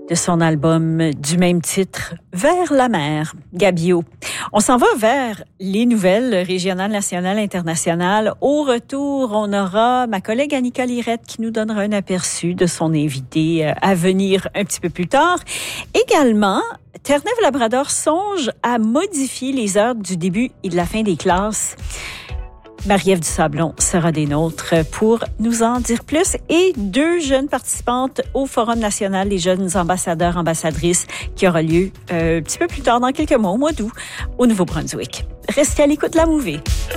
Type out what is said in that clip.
de son album du même titre, Vers la mer, Gabio. On s'en va vers les nouvelles régionales, nationales, internationales. Au retour, on aura ma collègue Annika Lirette qui nous donnera un aperçu de son invité à venir un petit peu plus tard. Également, Terre-Neuve-Labrador songe à modifier les heures du début et de la fin des classes. Marie-Ève Dusablon sera des nôtres pour nous en dire plus. Et 2 jeunes participantes au Forum national des jeunes ambassadeurs, ambassadrices, qui aura lieu un petit peu plus tard, dans quelques mois, au mois d'août, au Nouveau-Brunswick. Restez à l'écoute de la Mouvée.